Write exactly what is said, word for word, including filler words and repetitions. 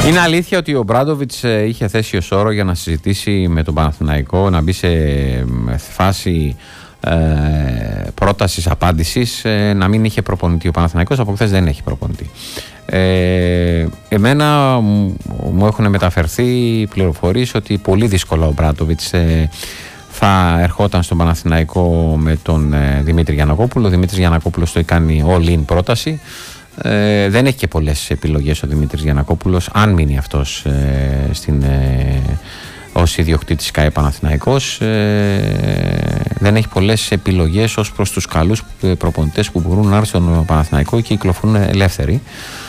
Είναι αλήθεια ότι ο Μπράντοβιτς είχε θέσει ως όρο για να συζητήσει με τον Παναθηναϊκό, να μπει σε φάση ε, πρότασης απάντησης, ε, να μην είχε προπονητή. Ο Παναθηναϊκός από χθες δεν έχει προπονητή. Ε, εμένα μου έχουν μεταφερθεί πληροφορίες ότι πολύ δύσκολα ο Μπράντοβιτς ε, θα ερχόταν στον Παναθηναϊκό με τον ε, Δημήτρη Γιαννακόπουλο. Ο Δημήτρης Γιαννακόπουλος το κάνει all-in πρόταση. Ε, δεν έχει και πολλές επιλογές ο Δημήτρης Γιαννακόπουλος, αν μείνει αυτός ε, στην, ε, ως ιδιοκτήτης ΚΑΕ Παναθηναϊκός. Ε, δεν έχει πολλές επιλογές ως προς τους καλούς προπονητές που μπορούν να έρθουν στον Παναθηναϊκό και κυκλοφορούν ελεύθεροι.